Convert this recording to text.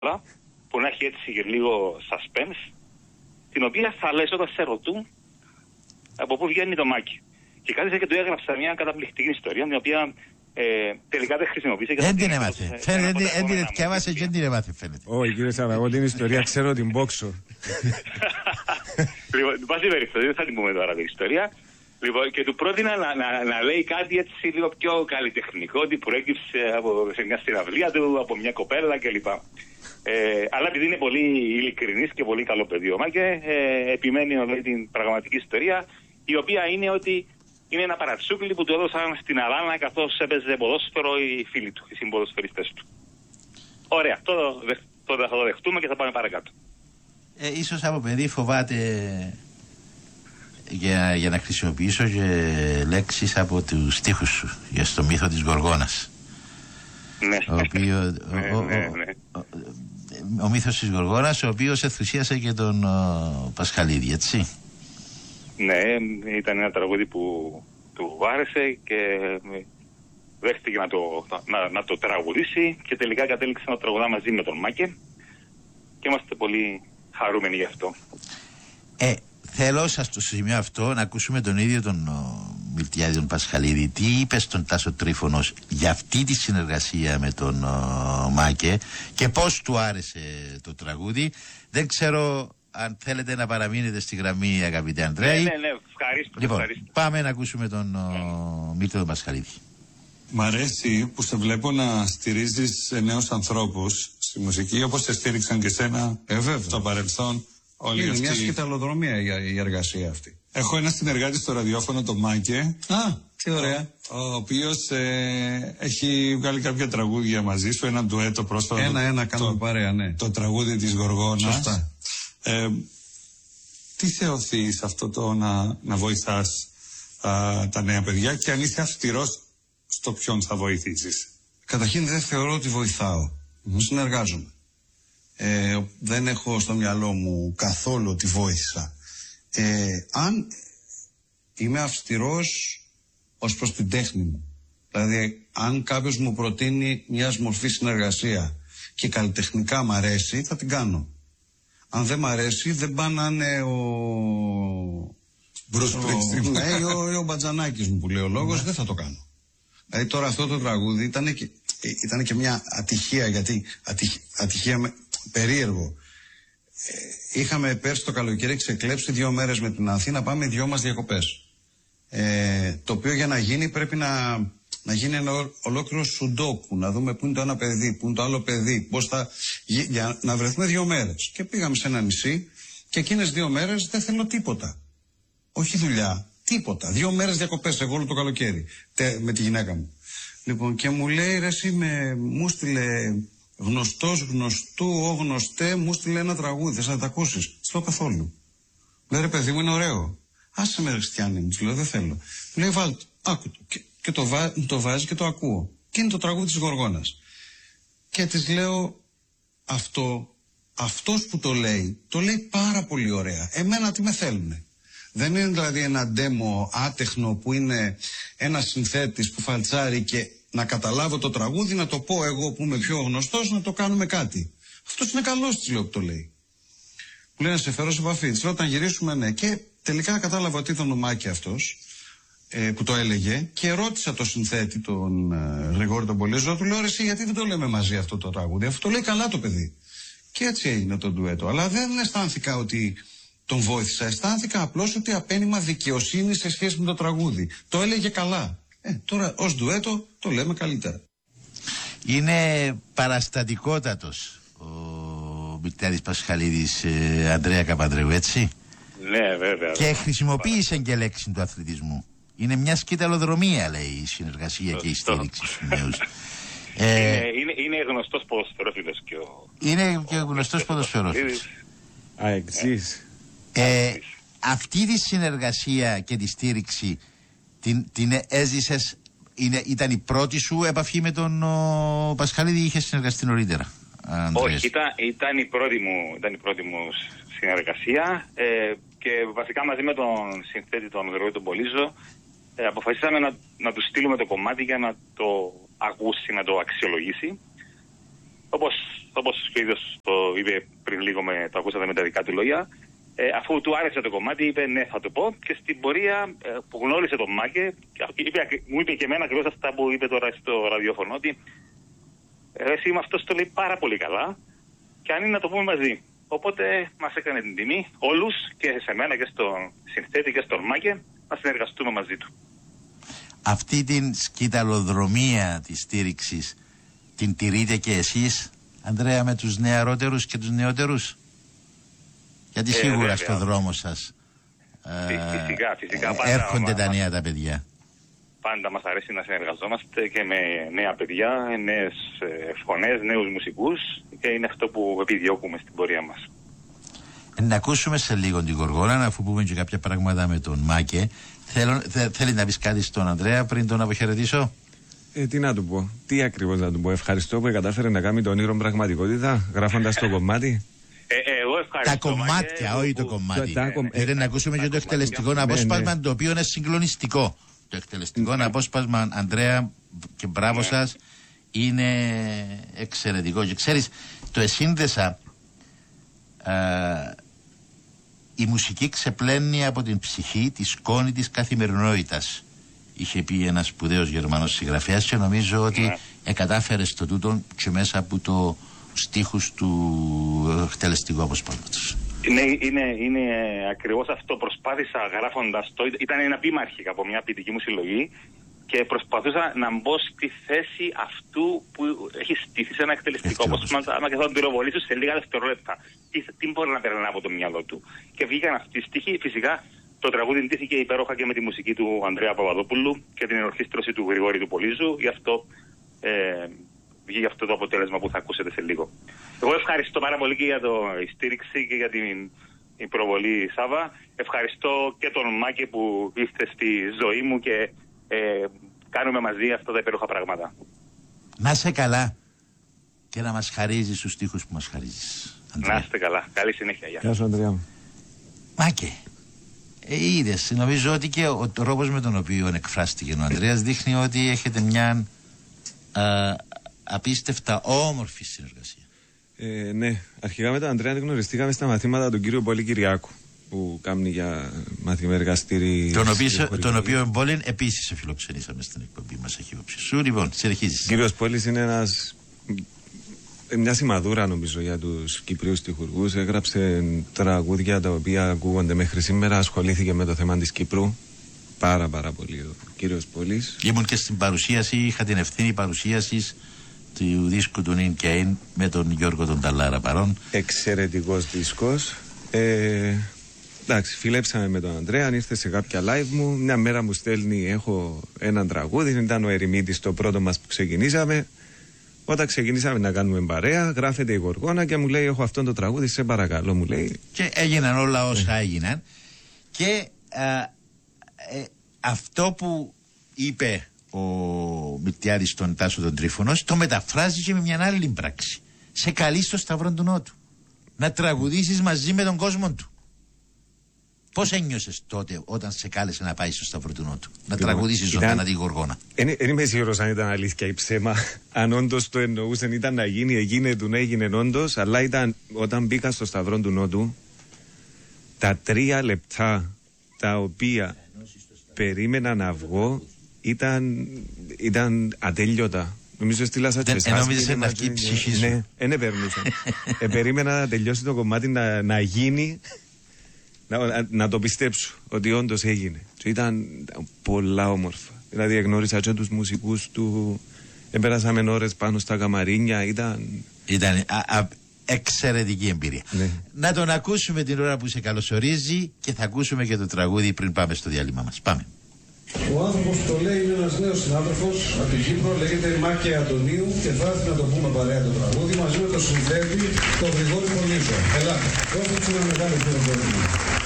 που να έχει έτσι και λίγο suspense, την οποία θα λες όταν σε ρωτούν από πού βγαίνει το Μάκη. Και κάθισα και του έγραψα μια καταπληκτική ιστορία, την οποία τελικά δεν χρησιμοποίησε. Δεν την έμαθε. Φαίνεται, δεν την εθιάβασε και δεν την έμαθε, φαίνεται. Όχι, κύριε Σάβα, εγώ την ιστορία ξέρω την πόξω. Λοιπόν, εν πάση περιπτώσει, δεν θα την πούμε τώρα την ιστορία. Λοιπόν, και του πρότεινα να λέει κάτι έτσι λίγο πιο καλλιτεχνικό, ότι προέκυψε σε μια συναυλία του, από μια κοπέλα κλπ. Αλλά επειδή είναι πολύ ειλικρινής και πολύ καλό παιδί ο Μάκε, επιμένει να λέει την πραγματική ιστορία, η οποία είναι ότι είναι ένα παρατσούκλι που του έδωσαν στην Αλάνα καθώς έπαιζε ποδόσφαιρο οι φίλοι του, οι συμποδοσφαιριστές του. Ωραία, τώρα θα το δεχτούμε και θα πάμε παρακάτω. Ίσως από παιδί φοβάται για να χρησιμοποιήσω και λέξεις από τους στίχους σου για στο μύθο της Γοργόνας. Ναι. Ο μύθος της Γοργόνας, ο οποίος ενθουσίασε και τον Πασχαλίδη, έτσι. Ναι, ήταν ένα τραγούδι που του άρεσε και δέχτηκε να το τραγουδήσει και τελικά κατέληξε να τραγουδά μαζί με τον Μάκε και είμαστε πολύ χαρούμενοι γι' αυτό. Θέλω σας στο σημείο αυτό να ακούσουμε τον ίδιο τον Μιλτιάδη τον Πασχαλίδη. Τι είπε στον Τάσο Τρίφωνος για αυτή τη συνεργασία με τον Μάκε και πώς του άρεσε το τραγούδι. Δεν ξέρω αν θέλετε να παραμείνετε στη γραμμή, αγαπητέ Ανδρέα. Ναι, ευχαριστώ. Λοιπόν, πάμε να ακούσουμε τον Μίλτο τον Πασχαλίδη. Μ' αρέσει που σε βλέπω να στηρίζεις νέους ανθρώπους στη μουσική, όπως σε στήριξαν και σένα στο παρελθόν. Είναι μια σκηταλοδρομία η εργασία αυτή. Έχω ένα συνεργάτη στο ραδιόφωνο, τον Μάκε. Τι ωραία. Ο οποίος έχει βγάλει κάποια τραγούδια μαζί σου, ένα ντουέτο πρόσφατα. Ένα κάνουμε παρέα, ναι. Το τραγούδι της Γοργόνας. Σωστά. Τι σε οθεί σε αυτό το να βοηθάς τα νέα παιδιά και αν είσαι αυστηρός στο ποιον θα βοηθήσεις? Καταρχήν δεν θεωρώ ότι βοηθάω. Συνεργάζομαι. Δεν έχω στο μυαλό μου καθόλου ότι βοήθησα. Αν είμαι αυστηρός ως προς την τέχνη μου, δηλαδή αν κάποιος μου προτείνει μια μορφή συνεργασία και καλλιτεχνικά μ' αρέσει, θα την κάνω. Αν δεν μ' αρέσει, δεν πάει να είναι ο Μπατζανάκης μου που λέει ο λόγος, δεν θα το κάνω. Δηλαδή τώρα αυτό το τραγούδι ήταν και μια ατυχία, γιατί ατυχία περίεργο. Είχαμε πέρσι το καλοκαίρι ξεκλέψει 2 μέρες με την Αθήνα, πάμε 2 μας διακοπές. Το οποίο για να γίνει πρέπει να γίνει ένα ολόκληρο σουντόκου, να δούμε πού είναι το ένα παιδί, πού είναι το άλλο παιδί, πώς θα, για να βρεθούμε 2 μέρες. Και πήγαμε σε ένα νησί και εκείνες 2 μέρες δεν θέλω τίποτα. Όχι δουλειά, τίποτα. 2 μέρες διακοπές, εγώ όλο το καλοκαίρι, με τη γυναίκα μου. Λοιπόν, και μου λέει, ρε εσύ μου στείλε γνωστός, γνωστού, γνωστέ, μου στείλε ένα τραγούδι, θες να τα ακούσεις? Στο καθόλου. Λέει, ρε παιδί μου, είναι ωραίο. Άσε με, Χριστιανή μου, της λέω, δεν θέλω. Μου λέει, βάλ' το, άκου το. Και το βάζει και το ακούω. Και είναι το τραγούδι της Γοργόνας. Και της λέω, αυτός που το λέει πάρα πολύ ωραία. Εμένα τι με θέλουνε? Δεν είναι δηλαδή ένα demo άτεχνο που είναι ένας συνθέτης που φαλτσάρει και να καταλάβω το τραγούδι, να το πω εγώ που είμαι πιο γνωστός, να το κάνουμε κάτι. Αυτός είναι καλός, της λέω, που το λέει. Μου λέει να σε φέρω σε επαφή. Της λέω, όταν γυρίσουμε, ναι. Και τελικά κατάλαβα ότι ήταν ο Μάκη αυτός που το έλεγε και ρώτησα το συνθέτη, τον Γρηγόρη τον Πολύζο, του λέω, ρε εσύ, γιατί δεν το λέμε μαζί αυτό το τραγούδι, αφού το λέει καλά το παιδί. Και έτσι έγινε το ντουέτο. Αλλά δεν αισθάνθηκα ότι τον βοήθησα. Αισθάνθηκα απλώς ότι απένιμα δικαιοσύνη σε σχέση με το τραγούδι. Το έλεγε καλά. Τώρα ως ντουέτο το λέμε καλύτερα. Είναι παραστατικότατος ο Μιλτιάδης Πασχαλίδης, Ανδρέα Καπανδρέου, έτσι? Ναι, βέβαια. Και χρησιμοποίησε και λέξη του αθλητισμού. Είναι μια σκηταλοδρομία, λέει, η συνεργασία και η στήριξη στους νέους. Είναι γνωστός ποδοσφαιρόφιλος και ο... Είναι και γνωστός ποδοσφαιρόφιλος. Εξής. Αυτή τη συνεργασία και τη στήριξη την έζησες, ήταν η πρώτη σου επαφή με τον Πασχαλίδη ή είχες συνεργαστεί νωρίτερα? Όχι, ήταν η πρώτη μου συνεργασία και βασικά μαζί με τον συνθέτη τον Γρηγόρη τον Πολύζο αποφασίσαμε να του στείλουμε το κομμάτι για να το ακούσει, να το αξιολογήσει όπως και ο ίδιος το είπε πριν λίγο, το ακούσατε με τα δικά του λόγια, αφού του άρεσε το κομμάτι, είπε ναι, θα το πω, και στην πορεία που γνώρισε τον Μάκε, μου είπε και εμένα ακριβώς αυτά που είπε τώρα στο ραδιόφωνο, ότι εσύ με αυτός το λέει πάρα πολύ καλά και αν είναι να το πούμε μαζί. Οπότε μας έκανε την τιμή όλους, και σε μένα και στον συνθέτη και στον Μάκε, να συνεργαστούμε μαζί του. Αυτή την σκηταλοδρομία της στήριξης την τηρείτε και εσείς, Ανδρέα, με τους νεαρότερους και τους νεότερους? Γιατί σίγουρα στον δρόμο σας φυσικά, έρχονται τα νέα τα παιδιά. Πάντα μας αρέσει να συνεργαζόμαστε και με νέα παιδιά, νέες φωνές, νέους μουσικούς, και είναι αυτό που επιδιώκουμε στην πορεία μας. Να ακούσουμε σε λίγο την Γοργόνα, αφού πούμε και κάποια πράγματα με τον Μάκε. Θέλει να πεις κάτι στον Ανδρέα πριν τον αποχαιρετήσω? Τι να του πω, τι ακριβώς να του πω? Ευχαριστώ που κατάφερε να κάνει τον όνειρο πραγματικότητα, γράφοντας το κομμάτι. Εγώ ευχαριστώ. Τα κομμάτια, όχι το κομμάτι. Να ακούσουμε και το εκτελεστικό απόσπασμα, το οποίο είναι συγκλονιστικό. Το εκτελεστικό απόσπασμα, Ανδρέα, και μπράβο σας, είναι εξαιρετικό. Και ξέρεις, το εσύνδεσα, η μουσική ξεπλένει από την ψυχή τη σκόνη της καθημερινότητας, είχε πει ένας σπουδαίος Γερμανός συγγραφέας, και νομίζω ότι κατάφερε στο τούτο και μέσα από το στίχους του εκτελεστικού αποσπάσματος. Είναι ακριβώς αυτό. Προσπάθησα γράφοντας το. Ήταν ένα ποίημα αρχικά από μια ποιητική μου συλλογή, και προσπαθούσα να μπω στη θέση αυτού που έχει στηθεί σε ένα εκτελεστικό αποσπάσμα και θα τον πυροβολήσω σε λίγα δευτερόλεπτα. Τι μπορεί να περνά από το μυαλό του. Και βγήκαν αυτοί οι στίχοι. Φυσικά το τραγούδι ντύθηκε υπέροχα και με τη μουσική του Ανδρέα Παπαδόπουλου και την ενορχήστρωση του Γρηγόρη του Πολύζου. Γι' αυτό βγήκε αυτό το αποτέλεσμα που θα ακούσετε σε λίγο. Εγώ ευχαριστώ πάρα πολύ και για τη στήριξη και για την προβολή, Σάβα. Ευχαριστώ και τον Μάκη που ήρθε στη ζωή μου και κάνουμε μαζί αυτά τα υπέροχα πράγματα. Να είσαι καλά και να μας χαρίζεις τους στίχους που μας χαρίζεις, Ανδρέα. Να είστε καλά. Καλή συνέχεια. Γεια σου, Ανδρέα. Μάκε, είδες, νομίζω ότι και ο τρόπος με τον οποίο εκφράστηκε ο Ανδρέας δείχνει ότι έχετε μια απίστευτα όμορφη συνεργασία. Ναι, αρχικά με τον Ανδρέα γνωριστήκαμε στα μαθήματα του κύριου Πολύ Κυριάκου, που κάνει για μαθήμα εργαστήρι. Τον οποίο Πόλη επίσης φιλοξενήσαμε στην εκπομπή μας, έχει υποψη σου. Λοιπόν, συνεχίζεις. Ο κύριος Πόλης είναι μια σημαδούρα, νομίζω, για τους Κυπρίους στιχουργούς. Έγραψε τραγούδια τα οποία ακούγονται μέχρι σήμερα. Ασχολήθηκε με το θέμα της Κύπρου πάρα πολύ ο κύριος Πόλης. Ήμουν και στην παρουσίαση, είχα την ευθύνη παρουσίασης του δίσκου του Νιν Κέιν με τον Γιώργο τον Ταλάρα παρόν. Εξαιρετικός δίσκος. Εντάξει, φιλέψαμε με τον Ανδρέα, ήρθε σε κάποια live μου. Μια μέρα μου στέλνει, έχω έναν τραγούδι, ήταν ο Ερημίτης το πρώτο μας που ξεκινήσαμε. Όταν ξεκινήσαμε να κάνουμε παρέα, γράφεται η Γοργόνα και μου λέει: έχω αυτό το τραγούδι, σε παρακαλώ, μου λέει. Και έγιναν όλα όσα έγιναν. Και αυτό που είπε ο Μιλτιάδης στον Τάσο τον Τρίφωνος, το μεταφράζει και με μια άλλη πράξη. Σε καλεί στο Σταυρό του Νότου να τραγουδήσεις μαζί με τον κόσμο του. Πώς ένιωσες τότε όταν σε κάλεσε να πάει στο Σταυρό του Νότου, να τραγουδήσεις ζωντανά τη Γοργόνα? Δεν είμαι σίγουρος αν ήταν αλήθεια ή ψέμα. Αν όντως το εννοούσαν, ήταν να γίνει, έγινε όντως. Αλλά όταν μπήκα στο Σταυρό του Νότου, τα 3 λεπτά τα οποία περίμενα να βγω ήταν ατέλειωτα. Νομίζω στείλα σαν τσεσάς. Νόμιζες να βγει η ψυχή σου. Ναι, δεν περνούσα. Περίμενα να τελειώσει το κομμάτι, να γίνει, να το πιστέψω ότι όντως έγινε. Και ήταν πολλά όμορφα. Δηλαδή γνώρισα και τους μουσικούς του, πέρασαμε ώρες πάνω στα καμαρίνια, ήταν εξαιρετική εμπειρία. Ναι. Να τον ακούσουμε την ώρα που σε καλωσορίζει και θα ακούσουμε και το τραγούδι πριν πάμε στο διάλειμμα μας. Πάμε. Ο άνθρωπος που το λέει είναι ένας νέος συνάδελφος από την Κύπρο, λέγεται Μάκη Αντωνίου και θα έρθει να το πούμε παρέα το τραγούδι μαζί με το συνθέτη τον Γρηγόρη Πολύζο. Ελάτε, δώστε ένα μεγάλο πληροφορία.